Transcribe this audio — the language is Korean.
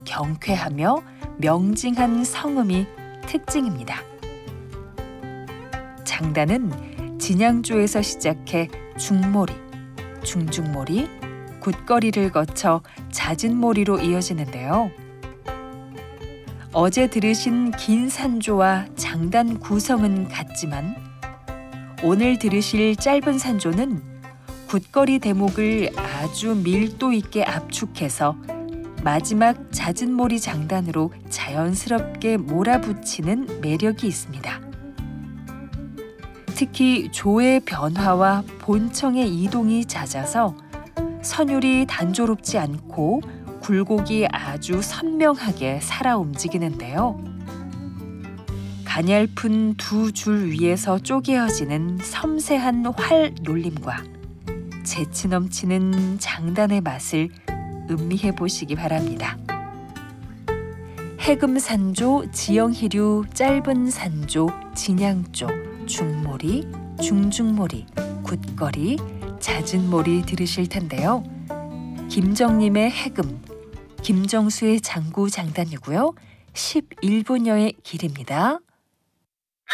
경쾌하며 명징한 성음이 특징입니다. 장단은 진양조에서 시작해 중모리, 중중모리, 굿거리를 거쳐 잦은모리로 이어지는데요. 어제 들으신 긴 산조와 장단 구성은 같지만 오늘 들으실 짧은 산조는 굿거리 대목을 아주 밀도 있게 압축해서 마지막 잦은모리 장단으로 자연스럽게 몰아붙이는 매력이 있습니다. 특히 조의 변화와 본청의 이동이 잦아서 선율이 단조롭지 않고 굴곡이 아주 선명하게 살아 움직이는데요. 가냘픈 두 줄 위에서 쪼개어지는 섬세한 활 놀림과 재치 넘치는 장단의 맛을 음미해 보시기 바랍니다. 해금산조, 지영희류, 짧은 산조, 진양조, 중모리, 중중모리, 굿거리, 잦은모리 들으실 텐데요. 김정림의 해금, 김정수의 장구장단이고요. 11분여의 길입니다.